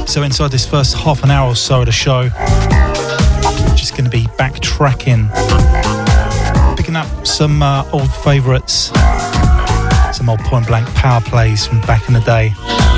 So inside this first half an hour or so of the show, just going to be backtracking, picking up some old favourites, some old Point Blank power plays from back in the day.